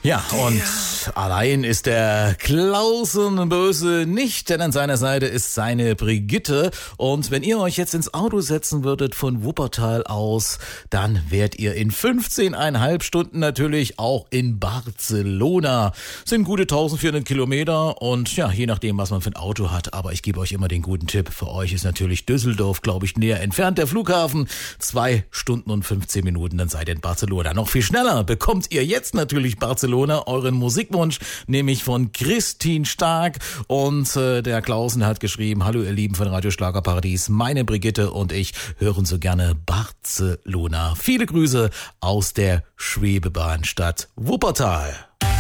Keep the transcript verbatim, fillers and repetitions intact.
Ja, und allein ist der Klausenböse nicht, denn an seiner Seite ist seine Brigitte. Und wenn ihr euch jetzt ins Auto setzen würdet von Wuppertal aus, dann wärt ihr in fünfzehneinhalb Stunden natürlich auch in Barcelona. Sind gute eintausendvierhundert Kilometer und ja, je nachdem, was man für ein Auto hat. Aber ich gebe euch immer den guten Tipp. Für euch ist natürlich Düsseldorf, glaube ich, näher entfernt. Der Flughafen, zwei Stunden und fünfzehn Minuten, dann seid ihr in Barcelona. Noch viel schneller bekommt ihr jetzt natürlich Barcelona, euren Musikwunsch, nämlich von Christine Stark. Und äh, der Klausen hat geschrieben: Hallo ihr Lieben von Radio Schlagerparadies, meine Brigitte und ich hören so gerne Barcelona. Viele Grüße aus der Schwebebahnstadt Wuppertal.